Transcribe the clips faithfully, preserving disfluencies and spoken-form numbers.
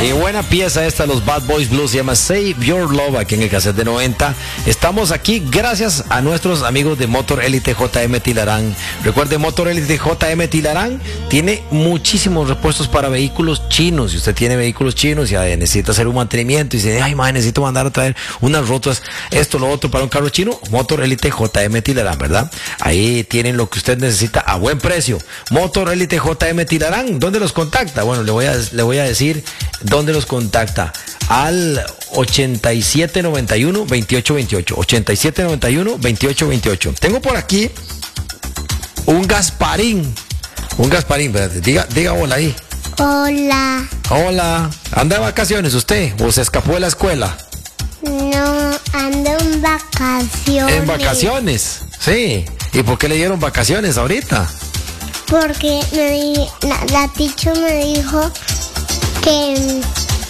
Y buena pieza esta, los Bad Boys Blues, se llama Save Your Love, aquí en el cassette de noventa. Estamos aquí gracias a nuestros amigos de Motor Elite J M Tilarán. Recuerde, Motor Elite J M Tilarán tiene muchísimos repuestos para vehículos chinos. Si usted tiene vehículos chinos y eh, necesita hacer un mantenimiento y dice, ay, madre, necesito mandar a traer unas rotas, esto, lo otro para un carro chino, Motor Elite J M Tilarán, ¿verdad? Ahí tienen lo que usted necesita a buen precio. Motor Elite J M Tilarán, ¿dónde los contacta? Bueno, le voy a, le voy a decir dónde los contacta. Al ochenta y siete noventa y uno veintiocho veintiocho. ochenta y siete noventa y uno veintiocho veintiocho. Tengo por aquí un Gasparín. Un Gasparín, espérate, diga, diga hola ahí. Hola. Hola. ¿Anda de vacaciones usted o se escapó de la escuela? No, ando en vacaciones. ¿En vacaciones? Sí. ¿Y por qué le dieron vacaciones ahorita? Porque me di, la, la teacher me dijo que,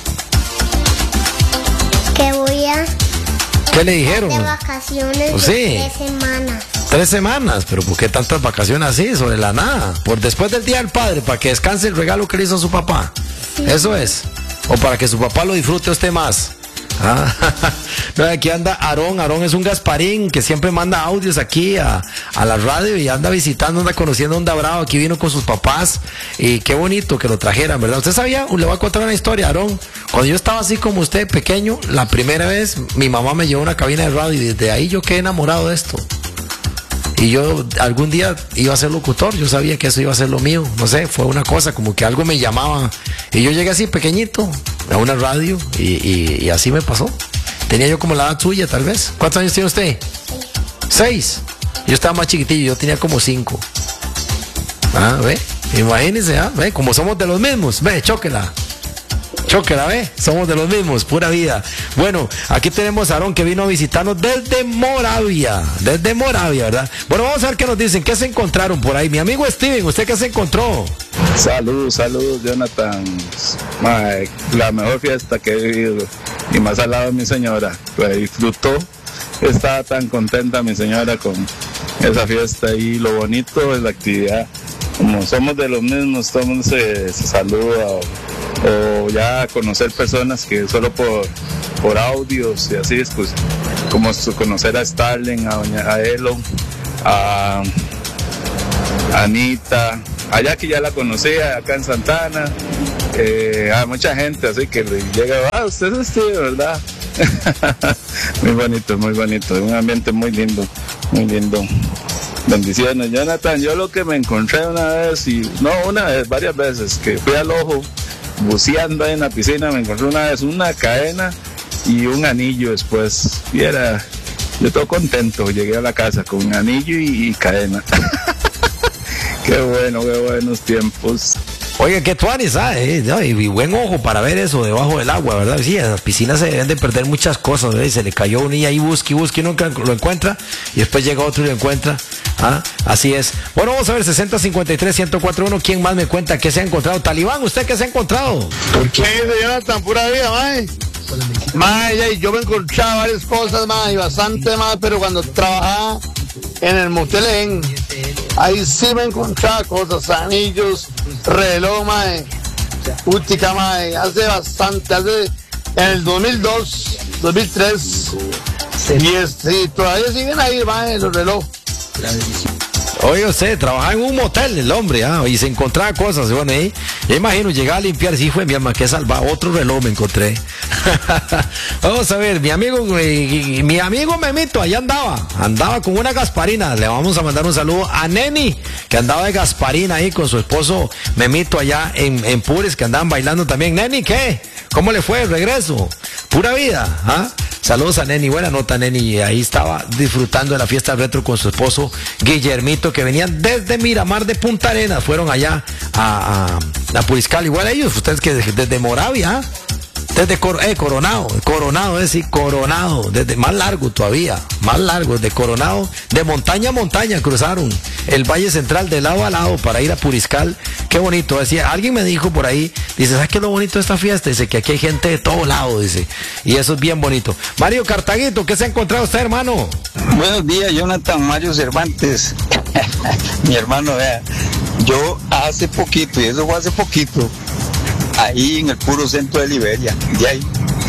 que voy a... ¿Qué le dijeron? De vacaciones Pues de sí. tres semanas. Tres semanas, pero ¿por qué tantas vacaciones así, sobre la nada? Por después del Día del Padre, para que descanse el regalo que le hizo a su papá. Sí. Eso es. O para que su papá lo disfrute a usted más. Ah, no, aquí anda Aarón. Aarón es un Gasparín que siempre manda audios aquí a, a la radio y anda visitando, anda conociendo a Onda Bravo. Aquí vino con sus papás y qué bonito que lo trajeran, ¿verdad? Usted sabía, le voy a contar una historia, Aarón. Cuando yo estaba así como usted, pequeño, la primera vez mi mamá me llevó a una cabina de radio y desde ahí yo quedé enamorado de esto. Y yo algún día iba a ser locutor, yo sabía que eso iba a ser lo mío, no sé, fue una cosa, como que algo me llamaba. Y yo llegué así pequeñito a una radio y, y, y así me pasó. Tenía yo como la edad suya, tal vez. ¿Cuántos años tiene usted? Seis. Yo estaba más chiquitillo, yo tenía como cinco. Ah, ve, imagínense, ah, ve, como somos de los mismos, ve, chóquela. Chóquela, ve, somos de los mismos, pura vida. Bueno, aquí tenemos a Aarón que vino a visitarnos desde Moravia, desde Moravia, ¿verdad? Bueno, vamos a ver qué nos dicen, qué se encontraron por ahí. Mi amigo Steven, ¿usted qué se encontró? Saludos, saludos, Jonathan. Mae, la mejor fiesta que he vivido. Y más al lado de mi señora, pues disfrutó. Estaba tan contenta mi señora con esa fiesta y lo bonito es la actividad. Como somos de los mismos, todo el mundo se, se saluda o, o ya conocer personas que solo por, por audios y así, pues como conocer a Starling, a, doña, a Elon, a, a Anita, allá que ya la conocía, acá en Santana, eh, a mucha gente, así que le llega, ah, usted es este, ¿verdad? Muy bonito, muy bonito, un ambiente muy lindo, muy lindo. Bendiciones, Jonathan. Yo lo que me encontré una vez, y no una vez, varias veces, que fui al Ojo, buceando ahí en la piscina, me encontré una vez una cadena y un anillo después. Y era, yo todo contento, llegué a la casa con un anillo y, y cadena. Qué bueno, qué buenos tiempos. Oye, qué tuanis, ¿sabes? ¿eh? Y buen ojo para ver eso debajo del agua, ¿verdad? Sí, en las piscinas se deben de perder muchas cosas, ¿verdad? Y se le cayó un niño ahí, busque, busque, y nunca lo encuentra, y después llega otro y lo encuentra. ¿Ah? Así es. Bueno, vamos a ver, sesenta cincuenta y tres ciento cuatro uno, ¿quién más me cuenta qué se ha encontrado? Talibán, ¿usted qué se ha encontrado? ¿Por qué dice Jonathan? Pura vida, mae. Mae, yo me encontraba varias cosas, mae, y bastante más, pero cuando trabajaba en el motel en, ahí sí me encontraba cosas, anillos, reloj, mae, útica, mae, hace bastante, hace en el dos mil dos, dos mil tres, y este, todavía siguen ahí, mae, los relojes. Oye, usted trabajaba en un motel, el hombre, ¿ah? Y se encontraba cosas, bueno, ahí, yo imagino, llegaba a limpiar, sí, fue mi alma, que salva, otro reloj me encontré. Vamos a ver, mi amigo, mi, mi amigo Memito, allá andaba, andaba con una Gasparina, le vamos a mandar un saludo a Neni, que andaba de Gasparina ahí con su esposo Memito allá en, en Pures, que andaban bailando también. Neni, ¿qué? ¿Cómo le fue el regreso? Pura vida, ¿ah? Saludos a Neni, buena nota Neni, ahí estaba disfrutando de la fiesta retro con su esposo Guillermito, que venían desde Miramar de Punta Arenas, fueron allá a, a, a Puriscal, igual ellos, ustedes que desde Moravia, desde Cor eh, Coronado, Coronado, es decir, Coronado, desde más largo todavía, más largo, desde Coronado, de montaña a montaña cruzaron el Valle Central de lado a lado para ir a Puriscal. Qué bonito, decía, alguien me dijo por ahí, dice, ¿sabes qué es lo bonito de esta fiesta? Dice que aquí hay gente de todo lado, dice, y eso es bien bonito. Mario Cartaguito, ¿qué se ha encontrado usted, hermano? Buenos días, Jonathan, Mario Cervantes. Mi hermano, vea, yo hace poquito, y eso fue hace poquito, ahí en el puro centro de Liberia, de ahí.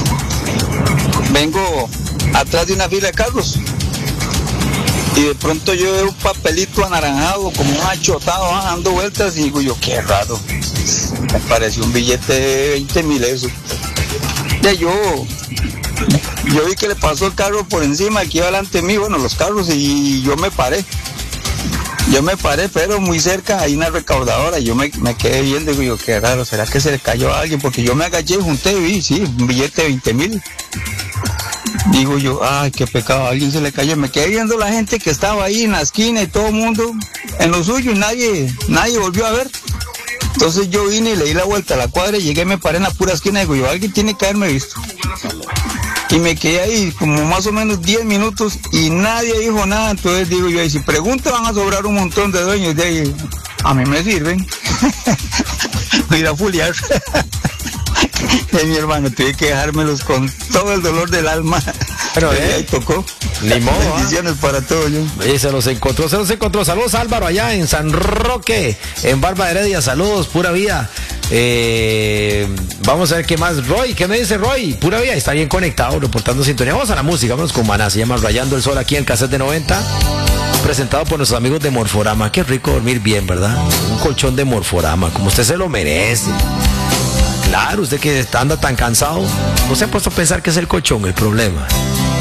Vengo atrás de una fila de carros y de pronto yo veo un papelito anaranjado como un achotado ah, dando vueltas y digo yo, qué raro, me pareció un billete de veinte mil eso. Ya yo, yo vi que le pasó el carro por encima, aquí delante de mí, bueno, los carros, y yo me paré. Yo me paré, pero muy cerca hay una recaudadora, y yo me, me quedé viendo, digo yo, qué raro, ¿será que se le cayó a alguien? Porque yo me agaché y junté y vi, sí, un billete de veinte mil. Digo yo, ay, qué pecado, a alguien se le cayó. Me quedé viendo la gente que estaba ahí en la esquina y todo el mundo en lo suyo y nadie, nadie volvió a ver. Entonces yo vine y le di la vuelta a la cuadra y llegué y me paré en la pura esquina y digo yo, alguien tiene que haberme visto. Y me quedé ahí como más o menos diez minutos y nadie dijo nada. Entonces digo yo, y si preguntan van a sobrar un montón de dueños de ahí. A mí me sirven. Voy a ir a fuliar. Eh, mi hermano, tuve que dejármelos con todo el dolor del alma. Pero eh, ahí tocó. Ni modo. Bendiciones ¿ah? Para todos. Y se los encontró, se los encontró. Saludos Álvaro allá en San Roque, en Barba de Heredia. Saludos, pura vida. Eh, vamos a ver qué más. Roy, ¿qué me dice Roy? Pura vida, está bien conectado, reportando sintonía. Vamos a la música, vamos con Maná. Se llama Rayando el Sol aquí en el cassette de noventa. Presentado por nuestros amigos de Morforama. Qué rico dormir bien, ¿verdad? Un colchón de Morforama, como usted se lo merece. Claro, usted que anda tan cansado, no se ha puesto a pensar que es el colchón el problema.